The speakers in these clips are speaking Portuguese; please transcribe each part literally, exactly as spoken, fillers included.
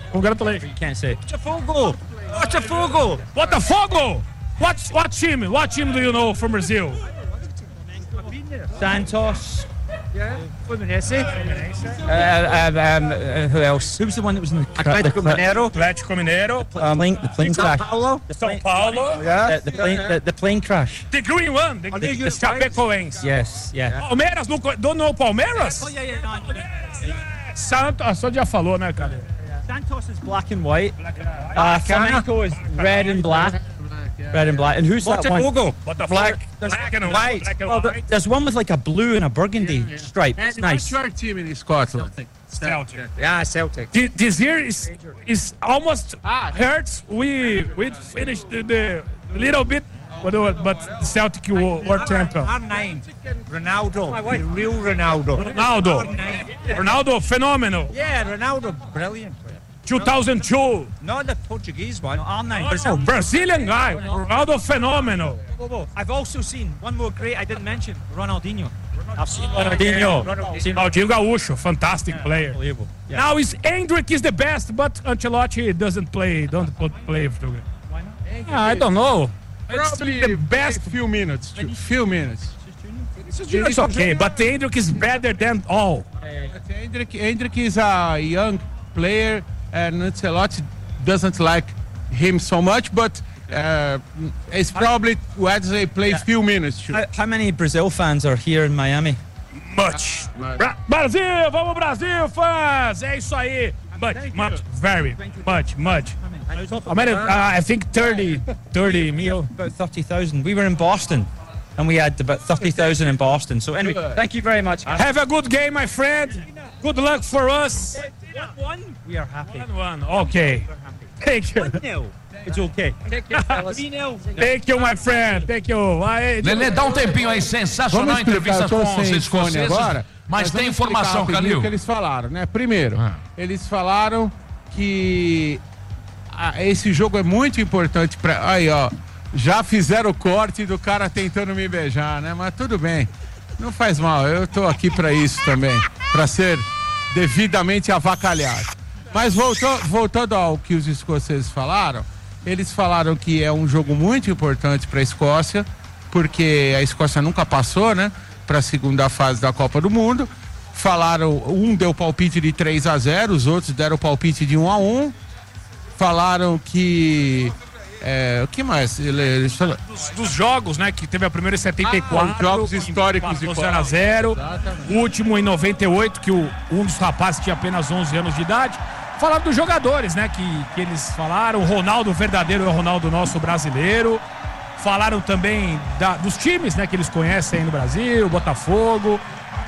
Congratulations. Can't say. Botafogo! Botafogo! Botafogo! What, what team? What team do you know from Brazil? Santos. Yeah. Fluminense. Uh, um, um, uh, who else? Who was the one that was in the Atlético Mineiro. Atlético Mineiro. Um, plane, the plane crash. Paulo. São Paulo. Yeah. The, the plane, the, the plane crash. The green one. The, the, the Chapecoense. Yes, yeah. Palmeiras, não, co- don't know Palmeiras? Oh, yeah, yeah, no, yeah. Santos, a só já falou, né, cara? Santos is black and white. Uh, Flamengo is red and black. Red and black. And who's that one? Botafogo. Botafogo. Black. Black and White. Black and Oh, white. there- there's one with like a blue and a burgundy stripe. It's nice. What's your team in Scotland? Celtic. Yeah, Celtic. Thi- This year is is almost hurts. We we finished the, the little bit, but but the Celtic were, were champion. R nine. Ronaldo. The real Ronaldo. Ronaldo, Ronaldo, phenomenal. Yeah, Ronaldo. Brilliant. two thousand two. Not the Portuguese one. R nine. Oh, Brazilian guy, Ronaldo, phenomenal. Whoa, whoa. I've also seen one more great I didn't mention, Ronaldinho. I've seen Ronaldinho, Ronaldinho. Seen Ronaldinho Gaúcho, fantastic player. Unbelievable. Yeah. Now is Hendrick is the best, but Ancelotti doesn't play, don't put play for him. Why not? Ah, I don't know. It's Probably the best. few minutes. Too. Few minutes. It's okay, but Hendrick is better than all. But Hendrick, Hendrick is a young player, and Ancelotti doesn't like him so much, but uh, it's probably Wesley play Yeah. few minutes. Too. How, how many Brazil fans are here in Miami? Much. Bra- Brasil, vamos Brasil, fãs! É isso aí. Much, much, very, much, much. I mean, uh, I think thirty, thirty mil. About thirty thousand. We were in Boston and we had about thirty thousand in Boston. So anyway, thank you very much. Have a good game, my friend. Good luck for us. We are happy. One, one. Okay. Thank you. No, it's okay. Thank you, my friend. Thank you. Vai, Lelê, dá um tempinho aí, sensacional a Vamos explicar, entrevista eu tô com os sem fone escoceses, agora, mas tem vamos explicar informação, rapidinho Calil. o que eles falaram, né? Primeiro, Ah. eles falaram que ah, esse jogo é muito importante para. Aí, ó, já fizeram o corte do cara tentando me beijar, né? Mas tudo bem, não faz mal. Eu tô aqui para isso também, para ser devidamente avacalhado. Mas voltou, voltando ao que os escoceses falaram, eles falaram que é um jogo muito importante para a Escócia, porque a Escócia nunca passou, né, para a segunda fase da Copa do Mundo. Falaram, um deu palpite de três a zero, os outros deram palpite de um a um. Falaram que é, o que mais? Eles falaram, Dos, dos jogos, né? Que teve a primeira em setenta e quatro. Ah, os jogos históricos de zero a zero. O último em noventa e oito, que o, um dos rapazes tinha apenas onze anos de idade. Falaram dos jogadores, né? Que, que eles falaram. O Ronaldo verdadeiro é o Ronaldo nosso brasileiro. Falaram também da- dos times, né? Que eles conhecem aí no Brasil, Botafogo.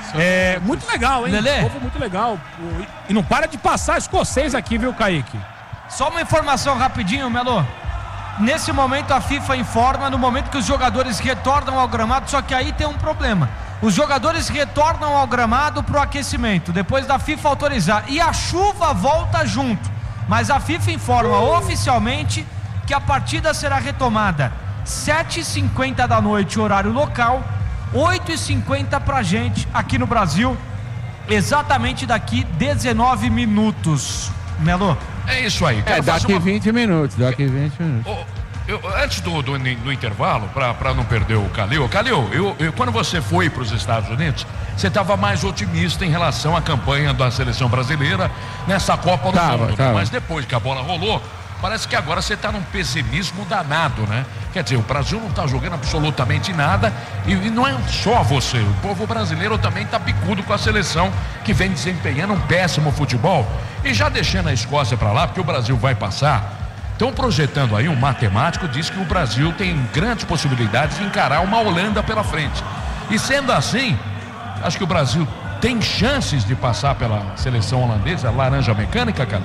É muito legal, hein? Lelê. Povo muito legal. O- E não para de passar escocês aqui, viu, Kaique? Só uma informação rapidinho, Melo. Nesse momento a FIFA informa, no momento que os jogadores retornam ao gramado, só que aí tem um problema. Os jogadores retornam ao gramado para o aquecimento, depois da FIFA autorizar. E a chuva volta junto. Mas a FIFA informa oficialmente que a partida será retomada sete e cinquenta da noite, horário local, oito e cinquenta pra gente aqui no Brasil, exatamente daqui dezenove minutos. Melo. É isso aí. é, Quero fazer daqui uma- vinte minutos, daqui vinte minutos. Ô, eu- antes do, do, do intervalo, para não perder o Calil, Calil, eu, eu, quando você foi para os Estados Unidos, você estava mais otimista em relação à campanha da seleção brasileira nessa Copa do Tava, Mundo. tava. Mas depois que a bola rolou, parece que agora você está num pessimismo danado, né? Quer dizer, o Brasil não está jogando absolutamente nada e, e não é só você, o povo brasileiro também está picudo com a seleção que vem desempenhando um péssimo futebol. E já deixando a Escócia para lá, porque o Brasil vai passar. Estão projetando aí, um matemático diz que o Brasil tem grandes possibilidades de encarar uma Holanda pela frente. E sendo assim, acho que o Brasil tem chances de passar pela seleção holandesa, laranja mecânica, cara?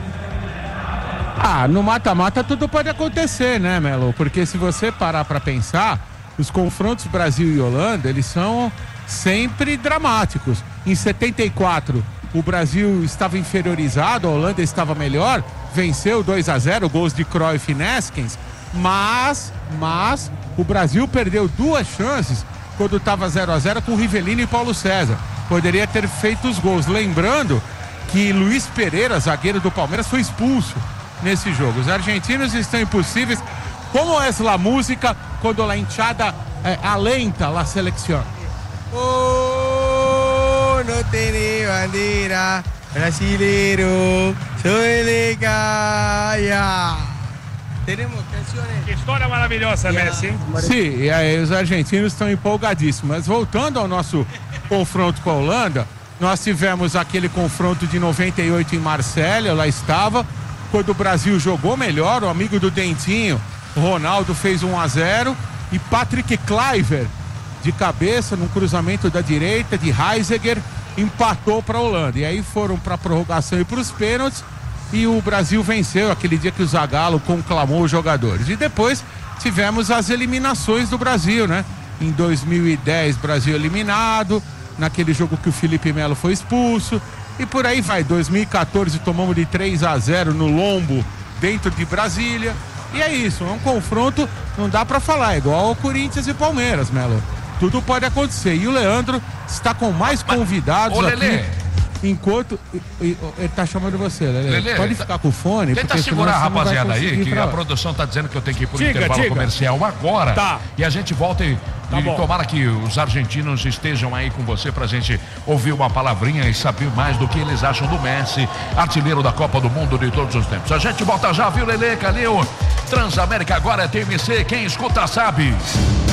Ah, no mata-mata tudo pode acontecer, né, Melo? Porque se você parar pra pensar, os confrontos Brasil e Holanda, eles são sempre dramáticos. Em setenta e quatro, o Brasil estava inferiorizado, a Holanda estava melhor, venceu dois a zero, gols de Cruyff e Neskens, mas, mas o Brasil perdeu duas chances quando estava zero a zero com Rivellini e Paulo César. Poderia ter feito os gols. Lembrando que Luiz Pereira, zagueiro do Palmeiras, foi expulso nesse jogo. Os argentinos estão impossíveis, como é a música quando a hinchada é, alenta a seleção. Oh, no tiene bandera, brasileiro, soy de Gaia. Temos canções. Que história maravilhosa, Messi, hein? Sim, e aí os argentinos estão empolgadíssimos. Mas voltando ao nosso confronto com a Holanda, nós tivemos aquele confronto de noventa e oito em Marselha, lá estava, quando o Brasil jogou melhor, o amigo do Dentinho, o Ronaldo, fez um a zero e Patrick Kluivert, de cabeça, num cruzamento da direita, de Heidegger, empatou para a Holanda. E aí foram para a prorrogação e para os pênaltis, e o Brasil venceu aquele dia que o Zagallo conclamou os jogadores. E depois tivemos as eliminações do Brasil, né? Em dois mil e dez, Brasil eliminado, naquele jogo que o Felipe Melo foi expulso, e por aí vai. dois mil e quatorze tomamos de três a zero no Lombo, dentro de Brasília, e é isso, é um confronto, não dá pra falar, é igual ao Corinthians e Palmeiras, Melo. Tudo pode acontecer, e o Leandro está com mais Mas, convidados ô, Lelê, aqui, enquanto ele tá chamando você, Lelê. Lelê, Pode tá, ficar com o fone, tenta porque segurar a senão você não vai rapaziada aí, conseguir que pra- a produção tá dizendo que eu tenho que ir pro Diga, intervalo diga. comercial agora. Tá. E a gente volta e, Tá e bom. tomara que os argentinos estejam aí com você pra gente ouvir uma palavrinha e saber mais do que eles acham do Messi, artilheiro da Copa do Mundo de todos os tempos. A gente volta já, viu, Lelê, Calil? Transamérica agora é T M C, quem escuta sabe.